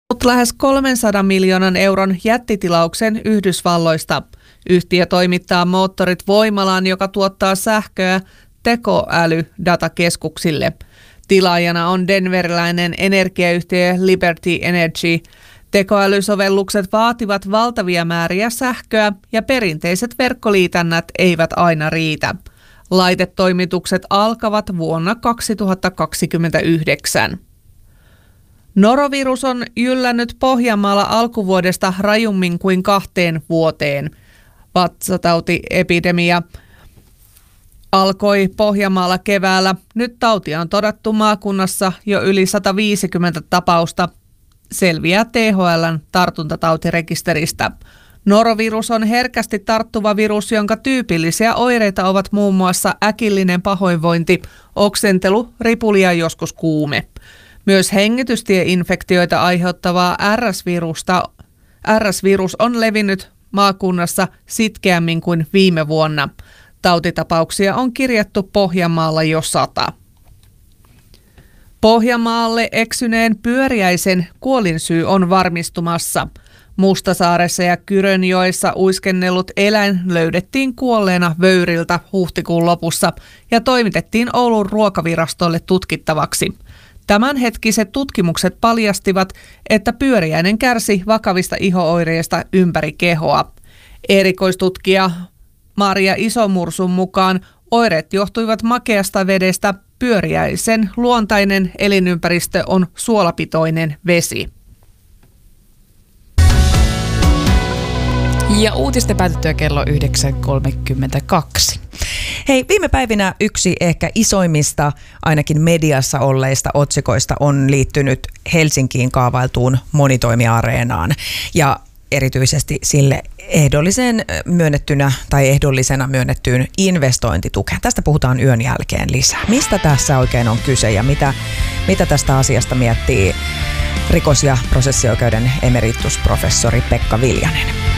lähes 300 miljoonan euron jättitilauksen Yhdysvalloista. Yhtiö toimittaa moottorit voimalaan, joka tuottaa sähköä tekoälydatakeskuksille. Tilaajana on denveriläinen energiayhtiö Liberty Energy. Tekoälysovellukset vaativat valtavia määriä sähköä ja perinteiset verkkoliitännät eivät aina riitä. Laitetoimitukset alkavat vuonna 2029. Norovirus on jyllännyt Pohjanmaalla alkuvuodesta rajummin kuin 2 vuoteen. Vatsatautiepidemia alkoi Pohjanmaalla keväällä. Nyt tautia on todettu maakunnassa jo yli 150 tapausta, selviää THL:n tartuntatautirekisteristä. Norovirus on herkästi tarttuva virus, jonka tyypillisiä oireita ovat muun muassa äkillinen pahoinvointi, oksentelu, ripuli ja joskus kuume. Myös hengitystieinfektioita aiheuttavaa RS-virus on levinnyt maakunnassa sitkeämmin kuin viime vuonna. Tautitapauksia on kirjattu Pohjanmaalla jo 100. Pohjanmaalle eksyneen pyöriäisen kuolinsyy on varmistumassa. Mustasaaressa ja Kyrönjoessa uiskennellut eläin löydettiin kuolleena vöyriltä huhtikuun lopussa ja toimitettiin Oulun ruokavirastolle tutkittavaksi. Tämänhetkiset tutkimukset paljastivat, että pyöriäinen kärsi vakavista ihooireista ympäri kehoa. Erikoistutkija Maria Isomursun mukaan oireet johtuivat makeasta vedestä. Pyöriäisen luontainen elinympäristö on suolapitoinen vesi. Ja uutisten päätettyä kello 9.32. Hei, viime päivinä yksi ehkä isoimmista, ainakin mediassa olleista otsikoista on liittynyt Helsinkiin kaavailtuun monitoimiareenaan ja erityisesti sille ehdollisena myönnettyyn investointitukeen. Tästä puhutaan yön jälkeen lisää. Mistä tässä oikein on kyse ja mitä tästä asiasta miettii rikos- ja prosessioikeuden emeritusprofessori Pekka Viljanen?